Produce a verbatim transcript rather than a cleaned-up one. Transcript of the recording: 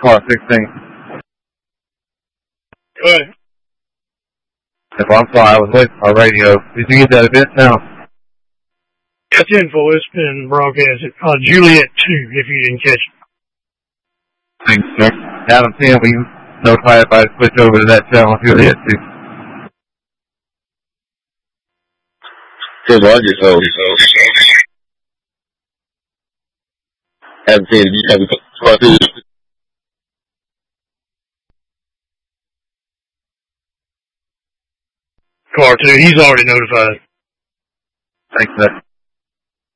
car sixteen. Go ahead. If I'm sorry, I was waiting for my radio. Did you get that event now? That's info. It's been broadcasted. Uh, Juliet two, if you didn't catch it. Thanks, sir. Adam ten, will you notify if I switch over to that channel Juliet two? Because I just so Adam ten, you haven't started. Car two, he's already notified. Thanks, sir.